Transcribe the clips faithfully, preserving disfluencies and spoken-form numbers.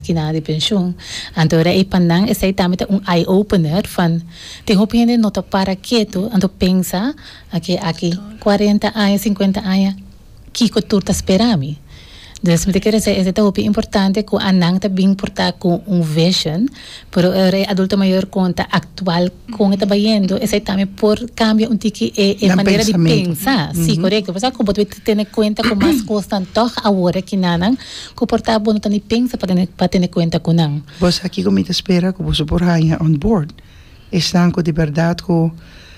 na de pensioen. Anto era e pandang e sei tamita un eye opener van tem opinião nota para quieto anto pensa aqui aqui quarenta anos cinquenta anos kiko turta sperami. Dus me quer dizer, é tão importante que a nang também importa com um vision, pero o adulto maior conta atual com está vendo, esse também por cambia um tique é a maneira de pensar, sim, correto. Mas como tu ter em conta com mais constant toch agora que nanang, comportar bom não pensa para ter para ter conta com nang. Você aqui como te espera que você por aí on board, estão com de verdade com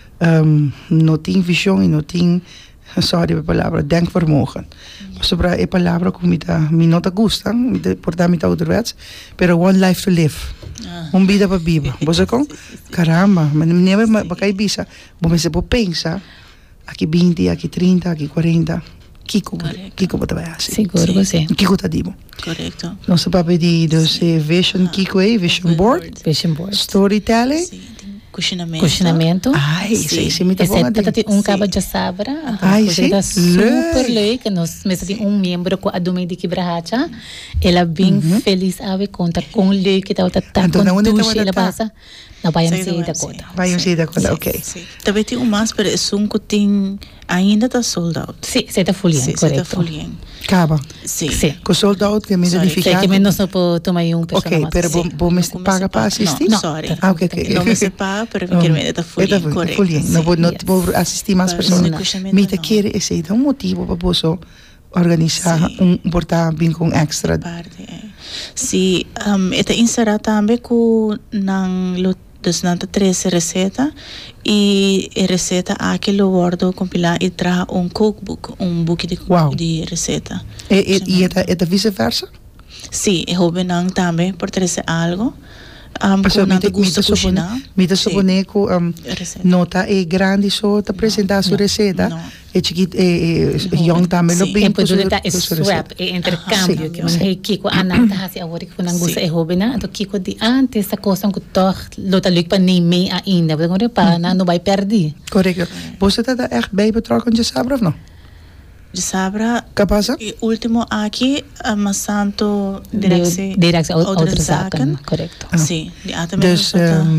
não tem visão e não tem sorry a palavra, denkvermogen. Sobre a palavra que me tá, me não tá gusta, me portar me tá ouderwets, pero one life to live. Um vida para viver. Você com? Caramba, mas nem vai para cair bisa. Você pode pensar, aqui vinte, aqui trinta, aqui quarenta. Kiko, Kiko wat wij zien. Seguro você. Kiko tá dibo. Correto. Nosso papel de dus vision Kiko é vision board, vision board, storytelling. Cucinamento. Cucinamento. Ai, sim, sim, me tá bom. Esse tem um cabo de sabra. Ai, sim. Super leuk. Nós mesmo tem um membro com a domingo de Quebracha. Ela bem feliz a ver conta com leuk que tá tá com tudo ela passa. Não vai ser da conta. Vai ser da conta, ok. Também tem um mais, pero é um que tem ainda tá sold out. Sim, você tá folhinha, correto. Tá folhinha. Acaba. Sim. Com sold out que me identificar. Sei que menos não pode tomar um pessoa. Ok, pero bom me paga para assistir? Não, sorry. Ah, ok, ok. Não me se paga, pero me quero ainda tá folhinha, correto. Folhinha. Não vou não vou assistir mais pessoas. Me te quer esse é um motivo para você organizar um portar bem com extra. Sim, um, esta inserar também com nang dus nanta treze receita e a receita aqui lo guardo compilar e traga um cookbook, um book de, wow. de receita. E, e, e é a vice-versa? Sim, eu houve não também por trazer algo. Um, so, me gusta cozinhar. Me da supone que um, nota é grande só ta apresentar a sua receita. É chiquito, é young também lo bem. Depois ele tá swap, é intercâmbio que mas é Kiko ananta hasi agora que não gosta é hobby na, então Kiko de antes essa coisa que toch lo tá luik para nem me ainda, porque agora para não vai perder. Correto. Você tá echt bij betrokken de sabra of não? De sabra. Capaz? E último aqui, mas santo direção. Direção outra zaken, correto. Sim, de até dus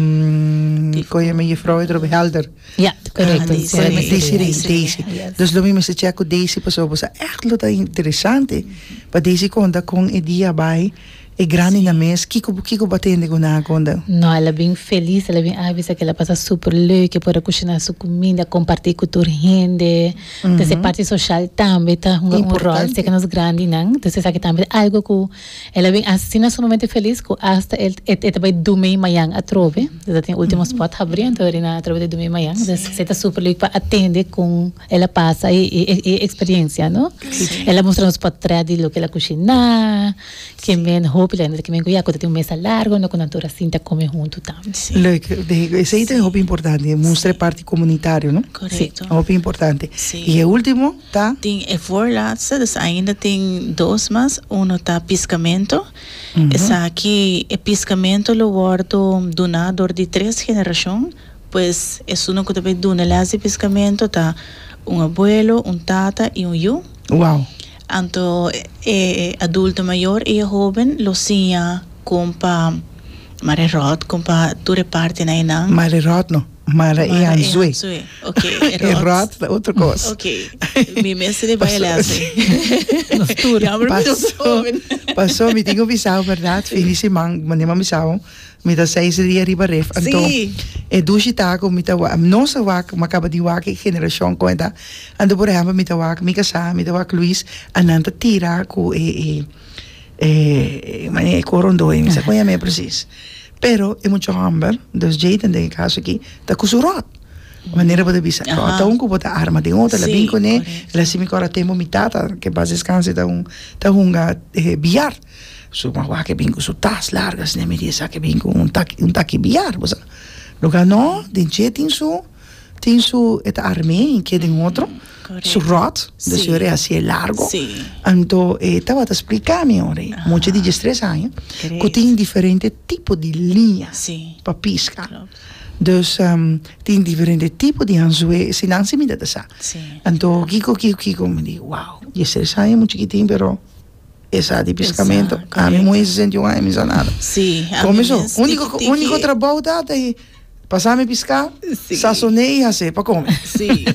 kon je met je vrouw erop helder. Ja, correcto. Daisy, Daisy. Dus lo mismo se checa Daisy passou, você echt lo tá interessante. Para Daisy conta com e dia by e grande na mês, Kiko Kiko batendo com na conta. Não, ela é bem feliz, ela é bem avisa que ela passa super leuk, que pode cozinhar sua comida, compartilhar com toda gente. Então, essa parte social também tá um, um rol, sei que nós grande não. Então, essa aqui também algo que ela bem assim nesse momento feliz que hasta ele ele vai domingo manhã a trove. Então, tem o último spot abrindo então na trove de domingo manhã. Então, você tá super leuk para atender com ela passa e, e, e experiência, não? Ela mostra uns portretos do que ela cozinha, que men Pilando que me engoia quando tem um mesa largo, não com a tora cinta come junto também. Leuk, esse aí é muito importante, mostra parte comunitário, não? Correto. É muito importante. Sim. E o último, tá? Tem a voorlaatste, dus ainda tem dois mas, um tá piscamento. Uhum. Essa aqui, o piscamento lo guardo donador de três gerações, pois é um que também dona lá esse piscamento, tá um abuelo, um tata e um eu. Uau. Anto eh, adulto maior e jovem lo sinha compa mare rot compa tu reparte na inang mare rot no mare e anzue ok e rot é outra coisa ok mi mestre vai lá nos tur passou passou me tenho visão verdade finisce man manema visão me dá seis dias riba ref então e duas taco me dá nossa wak macaba de wak geração conta ando por exemplo me dá wak me casa me dá wak Luís ananta tira com e e mane corondo e me sa conha me precis pero é muito hamber dus Jaden de caso aqui tá com surot maneira pode bisa tá um cubo tá arma de outra la bem né la se me cora temo mitata que base descanse tá um tá um biar so ma wa que bingo so tas largas ne me diz que bingo um tac um tac biar você lugar não de jetin su tem su et arme que tem outro su rot de su é assim largo então estava a explicar me ora muito de três anos que tem diferente tipo de linha para pisca dus um, tem diferente tipo de anzue se não se me dá essa então Kiko Kiko Kiko me diz wow de três anos muito chiquitinho pero esa de piscamento. A mí muy sesenta y un años, nada. Sí. Começou. Único, único trabalho da é passar me piscar, sazonei e fazer para comer. Sim.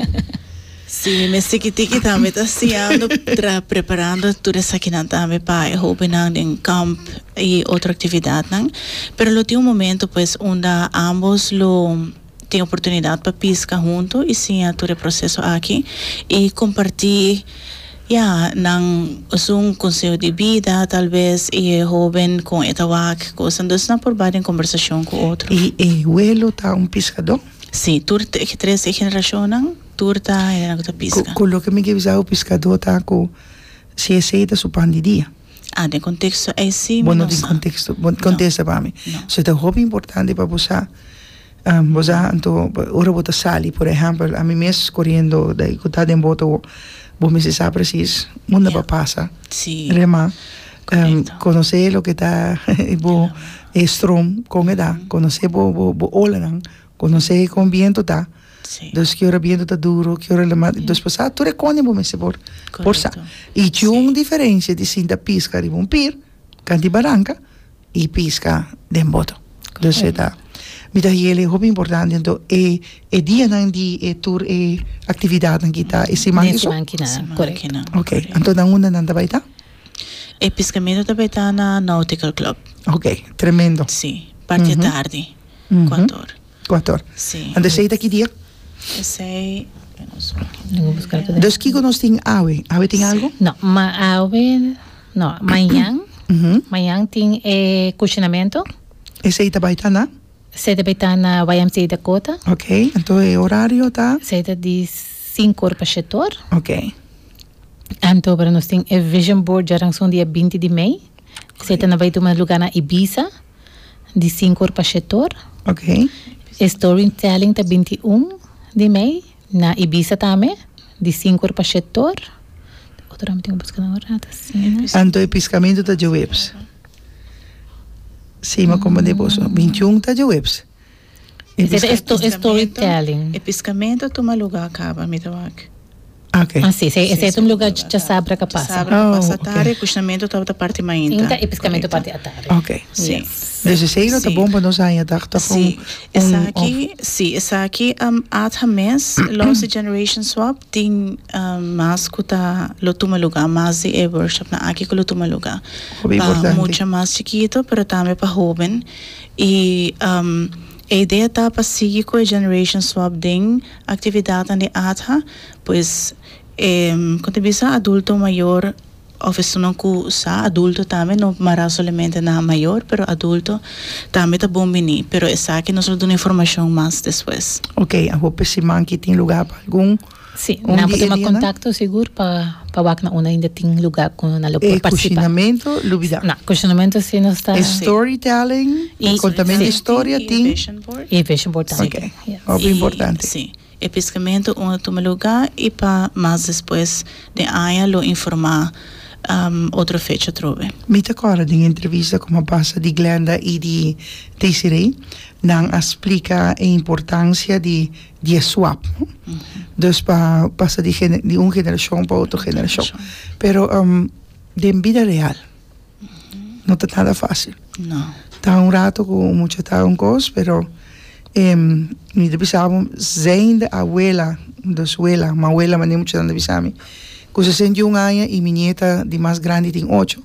Sim, me tiki também está sendo preparando tudo isso aqui na também para hobby em camp e outra atividade, não? Pero lo tem um momento pues onde ambos lo tem oportunidade para piscar junto e sim a todo o processo aqui e compartilhar. Ja, nang usung conselho de vida, talvez, e jovem com etawak, coisa, então não por bem em conversação com outro. E e o elo tá um pescador? Sim, turta que três gerações nang turta e nang ta pisca. Com o que me que o pescador tá com se aceita su pan de dia. Ah, de contexto é sim. Bueno, de contexto, bom contexto para mim. So é hobby importante para você. Um, você então, ora você sali, por exemplo, a mim mesmo correndo, daí que tá dentro boto vos me se sabe precis mundo yeah. passa sí. Rema um, conocer lo que está bo yeah. strom con edad mm-hmm. conocer bo bo bo olaran conocer con viento ta sí. Dos que ora viento ta duro que ora la yeah. dos passa tu recone bo me se por por sa e c'è un sí. differenza di sinda pisca di un pir canti barranca e pisca den boto dus eta Mita hele hobby importante então é é dia não de é tour é atividade que tá esse mangue só correto. Ok, então não uma não vai tá? É pescamento também tá na Nautical Club. Ok, tremendo. Sim, parte uh-huh. tarde, uh-huh. quatro horas. Quatro horas. Sim. Ande sei daqui dia? Sei, eu não sei. Dos que nós tem ave, ave tem algo? Não, mas ave, não, amanhã, uh-huh. amanhã tem é cozinamento. Esse aí tá vai tá na? Seda está na Y M C A Dakota. Ok, então é horário, tá? Seda de cinco horas para setor. Ok. Então, para nós tem a Vision Board, já são dia vinte de maio. Seda na vai tomar lugar na Ibiza, de cinco horas para setor. Ok. Storytelling está vinte e um de maio, na Ibiza também, de cinco horas para setor. Outra vez tenho que buscar na hora, assim. Então, é piscamento da Jewebs. Sim, mas como depois, vinte e um está de webs. É storytelling. É piscamento, toma lugar acaba, me tawak. Ok. Ah, sim, esse é um lugar que já sabe que passa. Sabe que passa tarde, cozinamento toda a parte mainta. Então, e piscamento parte à tarde. Ok. Sim. dezesseis tá bom para nós aí, tá? Sim. Essa aqui, sim, essa aqui, um, até mês, Lost Generation Swap, tem mais que tá, lo toma lugar, mais de workshop na aqui que lo toma lugar. Para muito mais chiquito, pero também para jovem. E um, a ideia tá para seguir com a Generation Swap ding atividade de ata, pois um, quando bisa adulto maior office não ku sa adulto também não mara somente na maior, pero adulto também tá bom bini, pero essa aqui nós damos informação mais depois. Ok, a roupa se manque tem lugar para algum. Sim, um não podemos contato seguro para para wak na una ainda tem lugar com na local participar. Cozinamento, lubida. Não, cozinamento se não está. Storytelling, e contamento de história tem. E vision board também. Ok, é importante. Sim. E pescamento onde toma lugar e para mais depois de aí lo informar um, outra fecha trove. Me acordo de entrevista como passa de Glenda e de Desiree, não explica a importância de de swap. Uh-huh. Dus pa passa de, de uma geração para outra geração. Pero um, de vida real, uh-huh. não está nada fácil. Não. Está um rato com muito tá um cos, pero Um, mi depisamo zijn de abuela, dus abuela, ma abuela ma nem mucho dan depisami. Com sessenta e um anos e minha nieta de mais grande tem oito.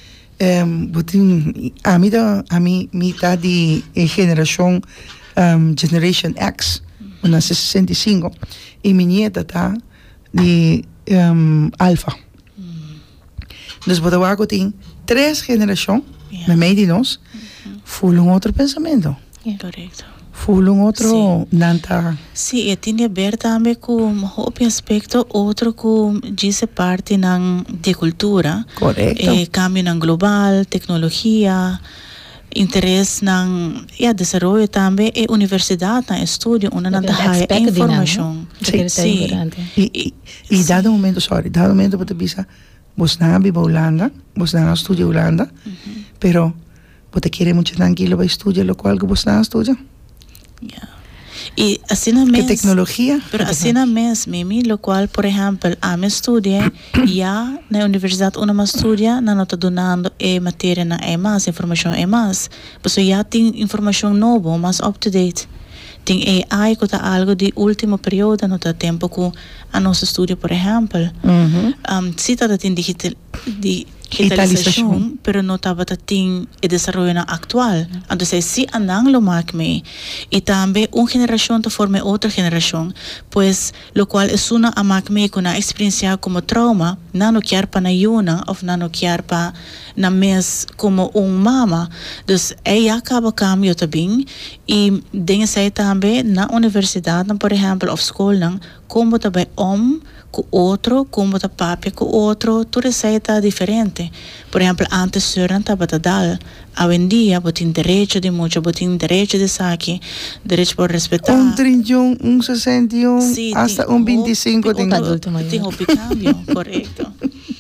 Um, botin, a mim da a mim mi tá de geração um, Generation X, na sessenta e cinco, e minha nieta tá de um, Alpha. Mm. Dus botawago tem três gerações, yeah. Na meio de nós, mm-hmm. Full um outro pensamento. Yeah. Correto. Full um outro nanta. Sim, e tem a ver também com o aspecto outro que diz parte ng de cultura. Correto. E cambio ng global, tecnologia, interesse ng yeah, desenvolvimento também e universidade na estudo onde nanta high informação. Sim, sim. E e, e dado um momento, sorry, dado um momento para bisa, vos na viva Holanda, vos na estudio Holanda, uh-huh. Pero você quer muito tranquilo para estudar lo qual que você na estudia. Yeah. Y así no ¿Qué tecnología? Pero así no es, Mimi, lo cual, por ejemplo, a mi estudia, ya en la universidad uno más estudia, no está donando e materia na e más, información e más. Pues ya tiene información nueva, más up to date. Tiene A I que está algo de último periodo, no está tiempo que a nuestro estudio, por ejemplo. Uh-huh. Um, sí está en digital, di, digitalización, pero no estaba en el desarrollo actual. Entonces, sí andan lo más me. Y también una generación te forma otra generación, pues lo cual es una a más me con una experiencia como trauma, no no quiere para una o no no quiere para na mes como un mama. Entonces, ella acaba cambio también y dengue se también na universidad, por ejemplo, o escuela, como também om com outro, como da papia com outro, tudo receita diferente. Por exemplo, antes era estava a dar, hoje em dia, você tem direito de muito, você tem direito de saque, direito por respeitar. Um trinta e um, um sessenta e um, sí, hasta um vinte e cinco. Tem adulto maior. Tem o cambio, correto.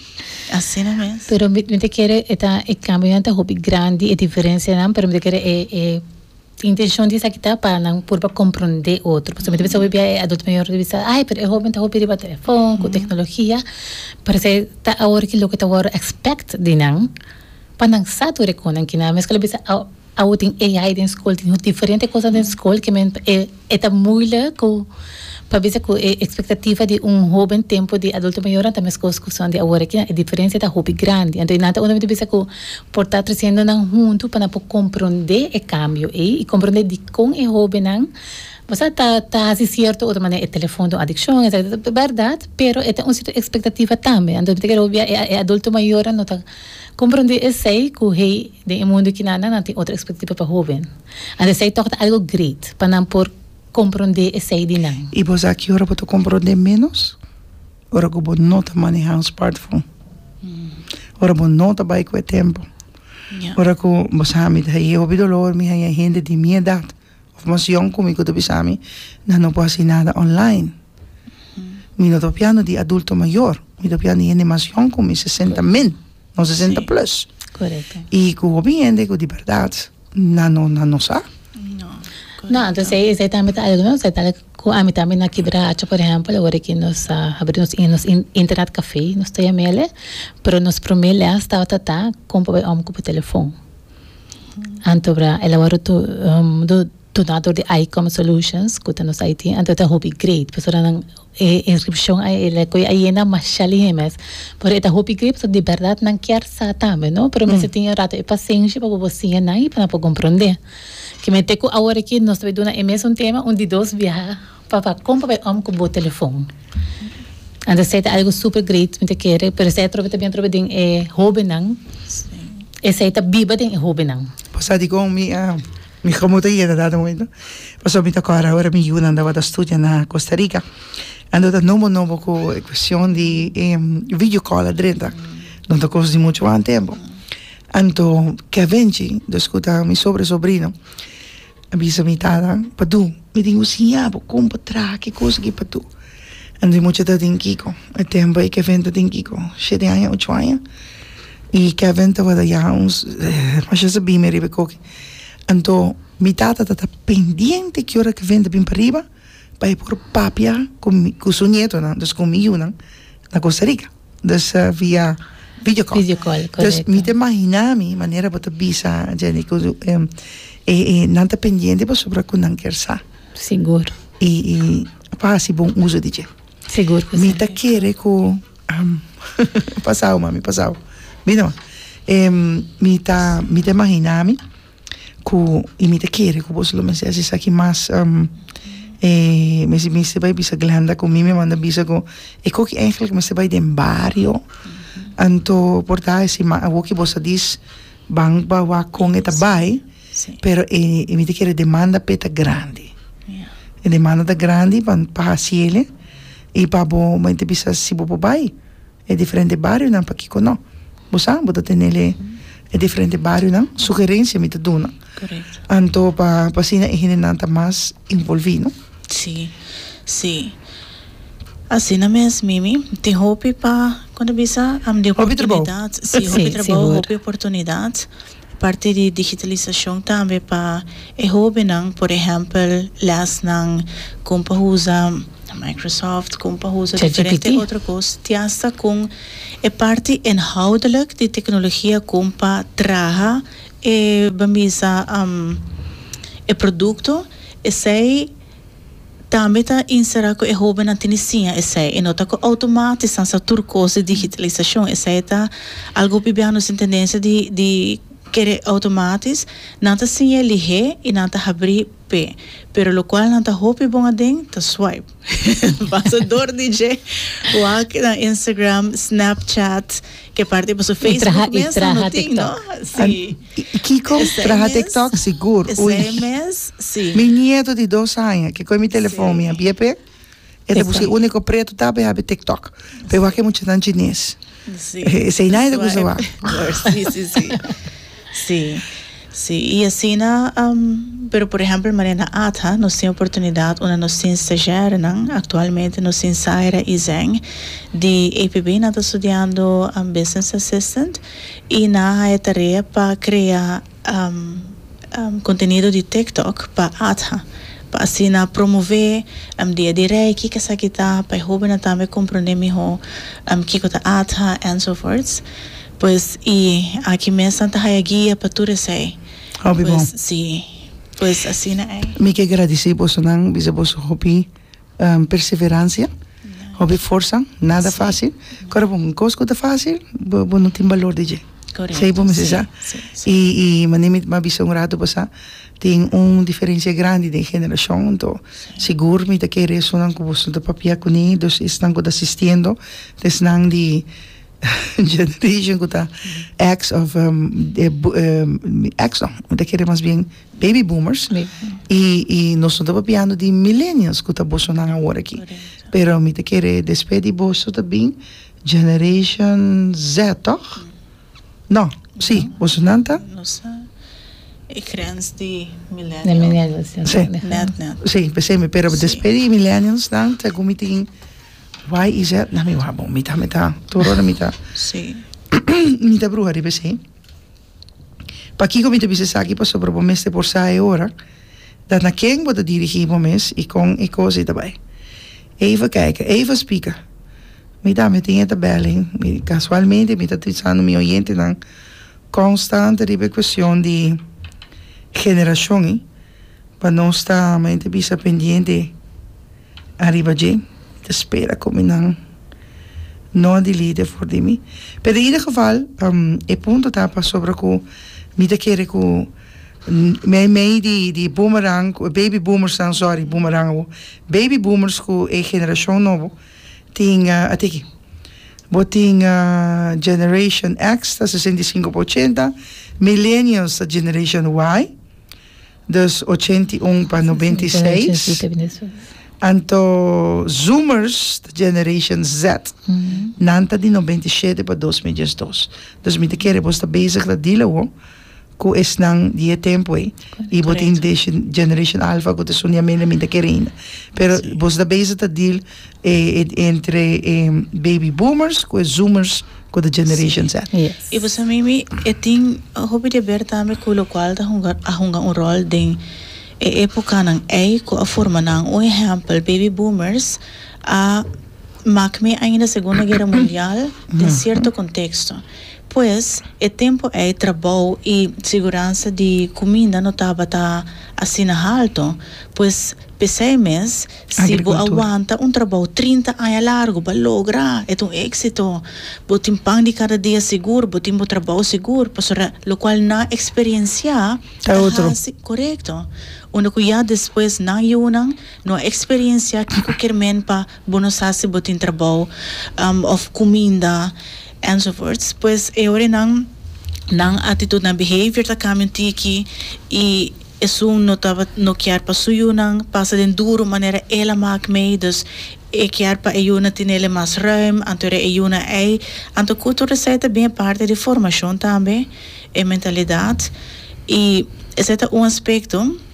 Assim não é. Pero me te quer eta e cambio anta hobby grande e diferença não, pero me te quer e e intenção disso aqui tá para não por para compreender outro. Porque muitas vezes eu vejo adulto maior de ai, pero é hobby tá hobby para telefone, com tecnologia, parece tá a hora que lo que tá agora expect de não, para não sature com não que não, mas que ele bisa a a tem A I dentro escola, tem diferente coisa dentro escola que é é tá muito com para ver que a expectativa de um jovem tempo de adulto maior também as coisas que são de agora que a diferença é hobby grande. Então nada onde você que por estar crescendo não junto para poder compreender o cambio e compreender de com é hobby não você está tá assim certo outra maneira é telefone adicção é verdade, pero é uma expectativa também. Então você quer ouvir é adulto maior não está compreender esse que o rei do mundo que nada não tem outra expectativa para jovem. Então sei toca algo great para não por compreender essa ideia. E você aqui ora pode compreender menos? Ora que você não está manejando o smartphone. Ora você não está bem com o tempo. Ora que você sabe que eu ouvi dolor, me há gente de minha idade, ou mais jovem comigo, que sabe, não pode fazer nada online. Me não estou piano de adulto maior, me estou piano de gente mais jovem comigo, sessenta mil, não sessenta plus. Correto. E que eu vi gente que de verdade não não não sabe. No, entonces ese también algo, ¿no? O sea, tal como a mí también aquí bracho, por ejemplo, ahora que nos uh, abrimos en nos in, internet café, nos estoy a mele, pero nos promele hasta tata com para om com telefone. Anto bra elaboro tu um, do donador de I C O M Solutions, que nos I T, anto ta hobby great, pues ahora nang eh, inscripción ay le coi ay na machali hemes, pero esta hobby great so de verdad nang quer sa tambe, ¿no? Pero me se tinha rato e paciência para você na e para compreender. Que me teco agora aqui nós também dona é mesmo um tema onde dois viaja para comprar um com o telefone. Então é algo super great, me te quer, pero se trobe também trobe den é hobby não. Esse é biba den hobby não. Passa di com mi ah mi como te ia dado momento. Passou me tocar agora me Yuna andava da estúdio na Costa Rica. Ando da novo novo com a questão de um, video call adrenta. Não tá coisa de muito bom tempo. Anto que avenge do escuta mi sobre sobrino. Avisa mi tada, padu, mi digo siya, kung patra, que coisa que padu. Ando muito da Kiko, o tempo que aventa Kiko, sete anos, oito anos, e que aventa vai dar uns, mas já sabia me ribe coque. Anto mi tata tá pendiente que hora que venda bem para riba, para ir por papia com com seu neto, não, dus comigo não, na Costa Rica, dus uh, via video call. Video call, correto. Dus mi te imagina mi maneira para bisa, Jenny, que um, e, e não está pendiente para sobre que não quer sa. Seguro. E, e faz bom uso de je. Seguro. Mi te quer que um, passau, mami, passau. Mira, um, mi ta mi te imagina mi que e mi te quer que você lo me se assim aqui mais um, e me se me se vai bisa glanda com mi me manda bisa com e que eigenlijk me se vai den barrio. Anto portar esse ma o que você diz bang bawa com eta bai. Sì. Pero e, e mi te chiede demanda peta grande. Yeah. E demanda da grande pan pa ciele e pa bo ma te bisa si bo bai. E differente barrio nan pa kiko no. Bosa bota tenele e differente barrio nan sugerência mi te dona. Corretto. Anto pa pa sina e hine nanta mas involvido. Sì. Sì. Assim na mes Mimi, tem hopi pa quando bisa am de oportunidade, sim, hopi trabalho, hopi oportunidade. parte de digitalização também para e jovem, por exemplo, las nang como usa Microsoft, como usa diferente outra coisa, tiasta com a parte inhoudelijk de tecnologia como traga e bamisa um, e produto e sei também está inserir com o jovem na Tunísia, e sei, e nota que automatisch essa turcosa digitalização, e sei tá algo bibiano sem tendência de de querer automatisch, nada sim é lihe e nada abrir p, pero lo qual nada hope bom adem, tá swipe, passador D J, walk na Instagram, Snapchat, que parte para o Facebook, e traja TikTok, sim. Kiko, traja TikTok seguro. S M S, sim. Meu neto de dois anos, que com meu telefone, minha B P, ele busca o único preto tá bem a TikTok, pero aqui muito tan chinês. Sim. Sei nada que usa lá. Sim, sim, sim. Sim. Sim, e assim, um, pero por exemplo, Marina Ata, nós temos oportunidade, uma nós temos estagiária, atualmente nós temos Saira e Zeng, de A P B, nós estamos estudando um, Business Assistant, e na a tarefa para criar um, um, conteúdo de TikTok para Ata, para assim, na promover um, dia de reiki, que essa aqui está, para jovem também compreender melhor um, que está Ata, and so forth. Pues, e aqui mesmo está a guia para tudo isso aí. Oh, pues, bom. Sim, pues assim é. Me que agradecer por isso, não, bisa por hobby, um, perseverança, hobby força, nada fácil. Agora, bom, coisa que é fácil, bom, não tem valor de jeito. Correto. Sei bom, mas já. E, e, mas nem me visão rato, passa, tem uma diferença grande de geração, então, seguro, me que isso não que você está papia com ele, então, estão assistindo, então, de generation que está X of um, de, um, X não, da que mais bem baby boomers e e nós estamos falando de millennials que está bolsonaro agora aqui, pero me te quer despedir bolso também generation Z, toch? Não, sim, bolsonaro tá? Nossa, e crianças de millennials. De millennials, sim, net, net. Sim, pensei me, pero despedir millennials, não, tá como tem why is that? Na mi wabo, mita mita, toro na mita. Sim. Mita bruja ribe sim. Pa kiko mita bisa saki pa sobre o mês de por sai ora. Dat na quem vou dirigir o mês e com e coisa daarbij. Even kijken, even spieken. Mita me tinha tabela, casualmente mita trisando mi oyente dan constante ribe questão de geração, pa não estar mente bisa pendiente arriba je. Espera como não não de líder for de mim. Pero em ieder geval, um, e ponto tá para sobre que me te quer que me me de de boomerang, baby boomers são sorry boomerang, baby boomers que é geração nova tinha até aqui. Botinha generation X tá sessenta e cinco por cento, millennials a generation Y, dus oitenta e um para noventa e seis. Anto Zoomers, Generation Z, mm-hmm. nanta de noventa e sete para dois mil e dois. Dus me te quer você bezig dat dilo ko is nang die tempo e e botin de Generation Alpha ko te sonia mele me te querendo. Pero você da bezig dat deal eh, entre eh, baby boomers ko Zoomers ko de Generation Z. Yes. E você mimi e ting hobi de ver também ko lo qual da hunga a hunga um rol de e época ng ay ko a forma ng o exemplo baby boomers a macme ainda Segunda Guerra Mundial de certo contexto. Pois o tempo é trabalho e segurança de comida não estava tá assim alto, pois pensei mesmo se você aguanta um trabalho trinta anos largo para lograr é um êxito, botim pão de cada dia seguro, botim um trabalho seguro, para o qual na experiência é outro. Correto. Uno que já depois na yunang no experiência que qualquer men pa bonusasi botin trabalho um, of comida and so forth. Pois é hora nang nang attitude na behavior ta community ki e isso no tava no quer pa suyunang passa den duro maneira ela mak me dus e quer pa euna tinele mas ruim antore euna ei anto cultura seta bem parte de formação também e mentalidade e esse é um aspecto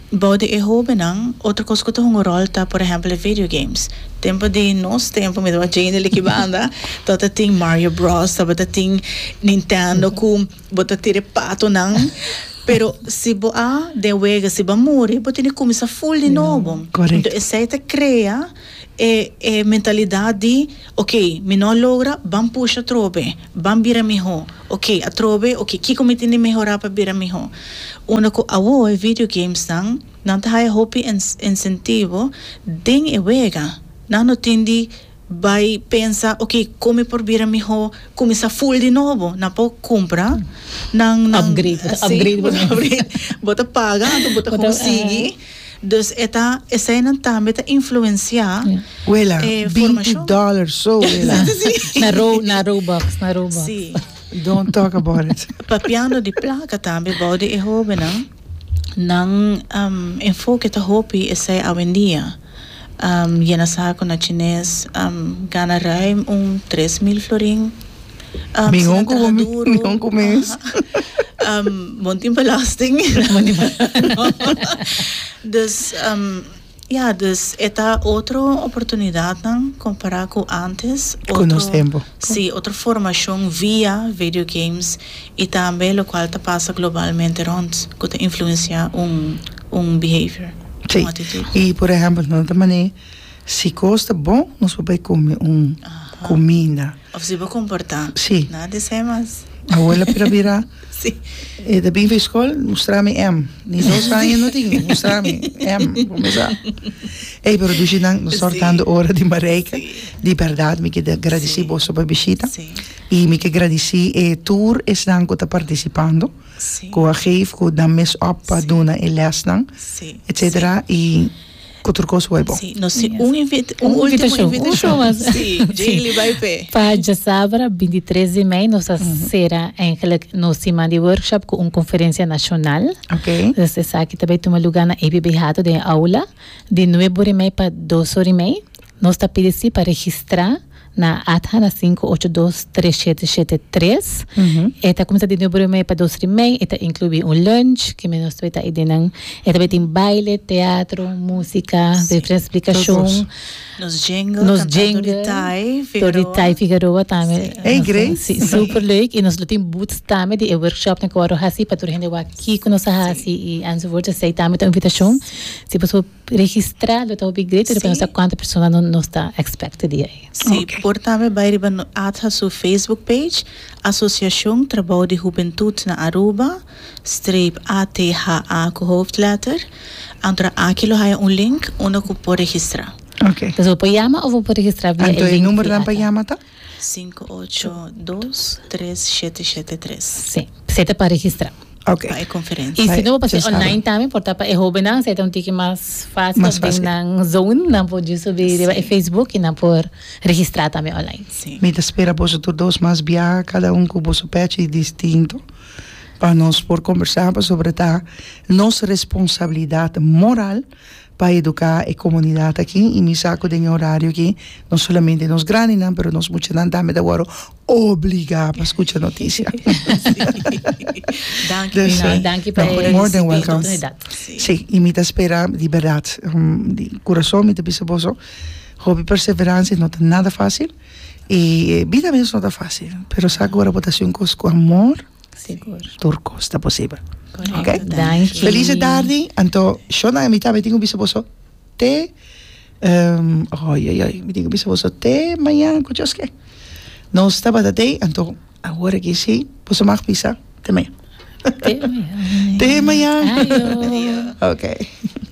bode e hobenang, outra coisa que eu tenho um rol tá, por exemplo, videogames. Tempo de nosso tempo, me dá uma gente ali que banda, tota tem Mario Bros, tota tem Nintendo, com bota tire pato nang. Pero se bo a de wega se ba morrer, bo tem que começar full de novo. Correto. Então essa é cria é, é mentalidade de, ok, me não logra, bam puxa trobe, bam bira melhor. Ok, a trobe, ok, que como tem de melhorar para bira melhor. Una ko awo e videogames nang, nang tahay hopi incentivo, ding e wega. Nang no tindi vai pensa, ok, come por bira melhor, começa full de novo, na po compra, nang nang upgrade, assim, upgrade, bota upgrade, bota paga, então bota conseguir. Dus eta essa aí não tá, meta influenciar. Wela, vinte dólares so wela. Na ro na Robux, na Robux. Sim. Don't talk about it. Papiano di placa também, bode e hobe não. Nang um, enfoque ta hopi essa é a vendia. Um, Yena saco na chinês, um, gana rai um três mil florin. Um, Mingon ko mingon ko mês. Um, monting belasting. Dus um, ja, dus esta outra oportunidade não comparar com antes. Com nosso tempo. Sim, outra formação via videogames e também o qual ta passa globalmente rond, que te influencia um um behavior. Sim. E por exemplo, não também se custa bom, nós vamos comer um comida. Of se vai comportar. Sim. Nada sei mais. A abuela para virar. Sim. E da bem escola, mostrar-me M. Nem só saem não tinha, mostrar-me M. Começar. Ei, pero dus je dan, nós sortando hora de mareika, de verdade, me que agradeci você para visita. E me que agradeci e tour is dan que está participando. Com a geef, com dan mes op para doen e les dan, et cetera. E outra coisa vai bom. Sim, nós sim, um invita, um último invitação. Sim, Jaylee vai pé. Para sábado, vinte e três de maio, nós será eigenlijk nós cima de workshop com uma conferência nacional. Ok. Então, essa aqui também toma lugar na E B B Hato de aula, de nove horas e meia para doze horas e meia. Nós está pedindo para registrar na A T H na cinco oito dois três sete sete três. Eta começa de nove horas e meia para doze horas e meia. Eta inclui um lunch, que menos tu está aí dentro. Eta tem baile, teatro, música, diferentes explicações. Nos jingle, nos jingle, Doritai, Doritai Figueroa também. É great. Sim, super leuk. E nós temos boots também de workshop na qual hasi para tu gente aqui com nós hasi e enzovoort sei também a invitação. Se você registrar, lo tá bem great. Depois nós quantas pessoas não nos está expected aí. Sim, por também vai ir no A T H su Facebook page, Associação Trabalho de Juventude na Aruba, streep A T H A com hoofdletter. Antra aquilo há um link onde você pode registrar. Ok. Então, vou chamar ou vou registrar via então, o número da pagama tá? cinco oito dois três sete sete três. Sim, seta para registrar. Ok. Para a conferência. E se não, para online também, por tapar é hobby não, se é um tique mais fácil, mais fácil. Na Zone, não pode subir no Facebook e não por registrar também online. Sim. Me espera você todos mais bia, cada um com o seu patch distinto, para nós por conversar sobre a nossa responsabilidade moral para educar a comunidade aqui e me saco de horário aqui não somente nos grandes não, mas nós muitos não também da hora obrigar para escutar notícia. Danke, no, danke para more than welcome. Sim, sí, e me espera de verdade, um, de coração me te boso, hobby perseverança não é nada fácil e vida mesmo não é fácil, pero saco a votação com amor. Seguro. Turco, está possível. Ok? Danke. Feliz tarde. Anto, yo na mitad me tengo bisaboso te, um, ay, ay, ay, me tengo bisaboso te, mañana, ¿cuchos qué? No estaba de te, anto, ahora que sí, pues más pizza, te me. Te mañana. Te mañana. Adiós. Ok.